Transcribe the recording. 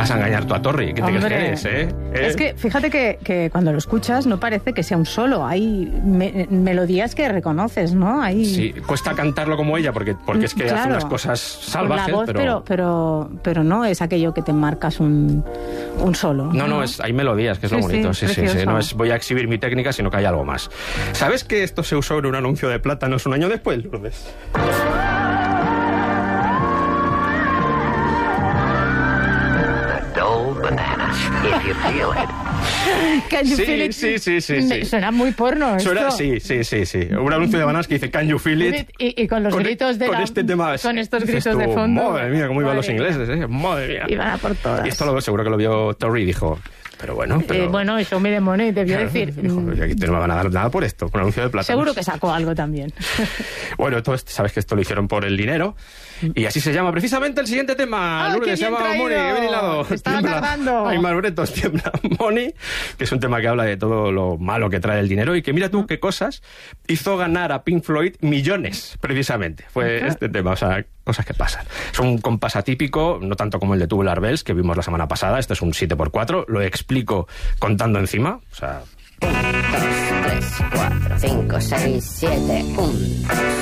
Vas a engañar tú a Torri. ¿Qué te crees que eres, Es que fíjate que cuando lo escuchas no parece que sea un solo. Hay melodías que reconoces, ¿no? Sí, cuesta cantarlo como ella porque es que hace unas cosas salvajes. La voz, pero no es aquello que te marcas un solo. No, hay melodías, que es lo bonito. Sí. No es voy a exhibir mi técnica, sino que hay algo más. ¿Sabes que esto se usó en un anuncio de plátanos un año después, Lourdes? Banana, if you feel it. Can you feel it? Sí. Suena muy porno esto. Sí. Un anuncio de bananas que dice Can you feel it? Y con los gritos de este tema, con estos gritos de fondo. Madre mía, cómo iban los ingleses, Madre mía. Iban a por todas. Y esto seguro que lo vio Torri y dijo... Pero bueno, show me the money, debió decir. Dijo, aquí no me van a dar nada por esto, por un anuncio de plátanos. Seguro que sacó algo también. Bueno, sabes que esto lo hicieron por el dinero. Y así se llama precisamente el siguiente tema. Lourdes, se llama Money. Ven hilado. Estaba tardando. Ay, Maruretos, tiembla. Money, que es un tema que habla de todo lo malo que trae el dinero y que mira tú qué cosas hizo ganar a Pink Floyd millones, precisamente. Fue este tema, o sea, cosas que pasan. Es un compás atípico, no tanto como el de Tubular Bells, que vimos la semana pasada. Este es un 7x4. Lo explico contando encima. O sea... 1, 2, 3, 4, 5, 6, 7, 1, 2,